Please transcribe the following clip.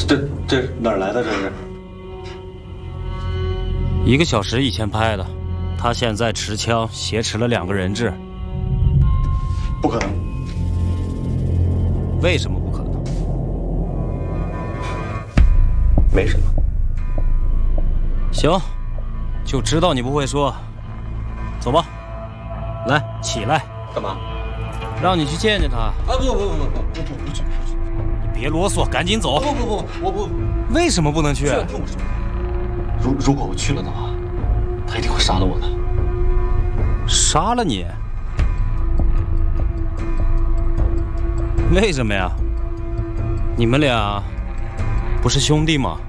这哪儿来的？这是 1个小时以前拍的，他现在持枪挟持了2个人质。 不可能。 为什么不可能？ 没什么。 行，就知道你不会说。走吧，来，起来。 干嘛？ 让你去见见他。 啊不去。 你别啰嗦，赶紧走。 不，我不。 为什么不能去？ 听我说，如果我去了的话，他一定会杀了我的。 杀了你？为什么呀？你们俩不是兄弟吗？